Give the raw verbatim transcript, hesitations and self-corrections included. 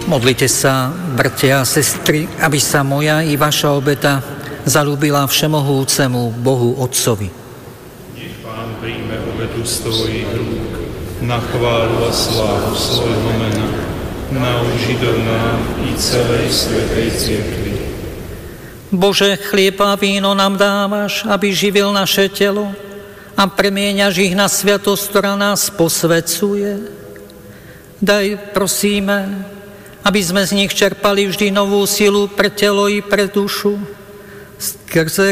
Modlite sa, bratia a sestry, aby sa moja i vaša obeta zaľúbila všemohúcemu Bohu Otcovi. Nech Pán príjme obetu z tvojich rúk na chválu a slávu svojho mena, na úžitok nám i celej svätej cirkvi. Bože, chlieb a víno nám dávaš, aby živil naše telo a premieňaš ich na sviatosť, ktorá nás posvecuje. Daj, prosíme, aby sme z nich čerpali vždy novú silu pre telo i pre dušu, skrze